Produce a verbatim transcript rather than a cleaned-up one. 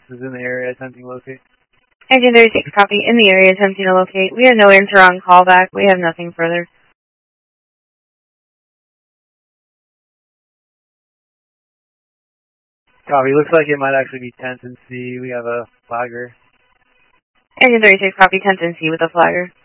is in the area attempting to locate. Engine thirty-six, copy. In the area attempting to locate. We have no answer on callback. We have nothing further. Copy. Looks like it might actually be Tenton C. We have a flagger. Engine thirty-six, copy. Tenton C with a flagger.